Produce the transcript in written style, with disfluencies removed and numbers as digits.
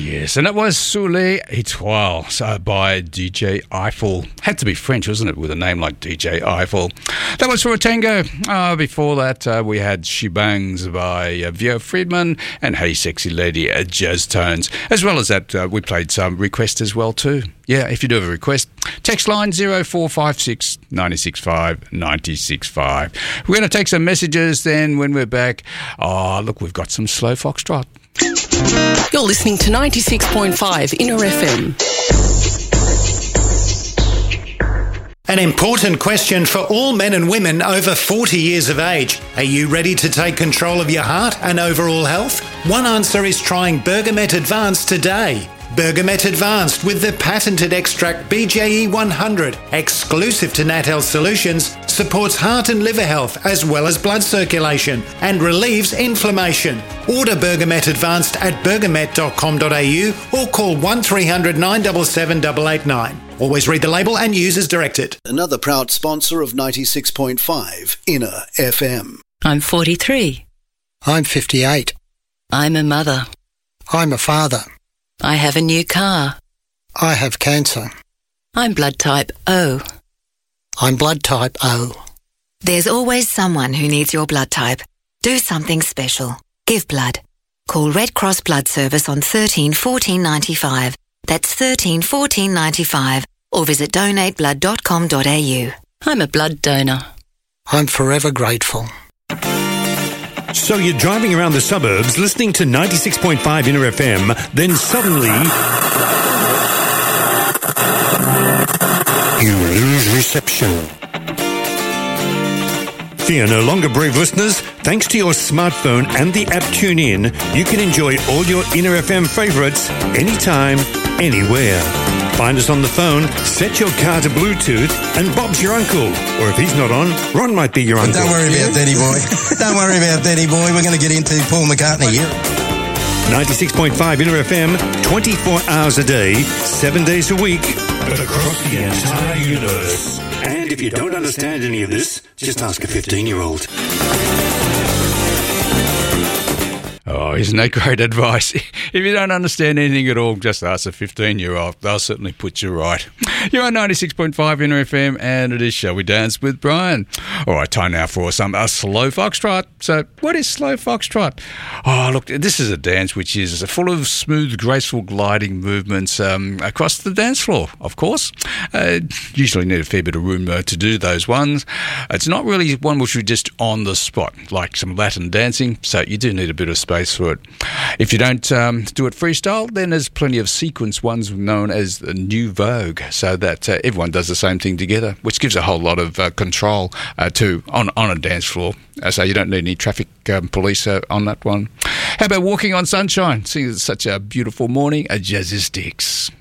Yes, and it was Soleil Étoile by DJ Eiffel. Had to be French, wasn't it, with a name like DJ Eiffel. That was for a tango. Before that, we had Shebangs by Vio Friedman and Hey Sexy Lady at Jazz Tones. As well as that, we played some requests as well too. Yeah, if you do have a request, text line 0456 965 965. We're going to take some messages then when we're back. Oh, look, we've got some slow foxtrot. You're listening to 96.5 Inner FM. An important question for all men and women over 40 years of age. Are you ready to take control of your heart and overall health? One answer is trying Bergamet Advanced today. Bergamet Advanced with the patented extract BJE 100, exclusive to Nat Health Solutions, supports heart and liver health as well as blood circulation and relieves inflammation. Order Bergamet Advanced at bergamet.com.au or call 1300 977 889. Always read the label and use as directed. Another proud sponsor of 96.5 Inner FM. I'm 43. I'm 58. I'm a mother. I'm a father. I have a new car. I have cancer. I'm blood type O. I'm blood type O. There's always someone who needs your blood type. Do something special. Give blood. Call Red Cross Blood Service on 13 14 95. That's 13 14 95. Or visit donateblood.com.au. I'm a blood donor. I'm forever grateful. So you're driving around the suburbs listening to 96.5 Inner FM, then suddenly You lose reception. Fear no longer, brave listeners. Thanks to your smartphone and the app TuneIn, you can enjoy all your Inner FM favourites anytime, anywhere. Find us on the phone, set your car to Bluetooth, and Bob's your uncle. Or if he's not on, Ron might be your uncle. Don't worry about Daddy Boy. Don't worry about Daddy Boy. We're going to get into Paul McCartney here. 96.5 Inner FM, 24 hours a day, 7 days a week, but across the entire universe. And if you don't understand any of this, just ask a 15-year-old. Oh, isn't that great advice? If you don't understand anything at all, just ask a 15-year-old. They'll certainly put you right. You're on 96.5 Inner FM, and it is Shall We Dance with Brian. All right, time now for a slow foxtrot. So, what is slow foxtrot? Oh, look, this is a dance which is full of smooth, graceful gliding movements across the dance floor, of course. Usually need a fair bit of room to do those ones. It's not really one which we just on the spot, like some Latin dancing, so you do need a bit of space for it. If you don't do it freestyle, then there's plenty of sequence ones known as the New Vogue, so that everyone does the same thing together, which gives a whole lot of control on a dance floor. So you don't need any traffic police on that one. How about Walking on Sunshine? Seeing it's such a beautiful morning, a Jazzistics.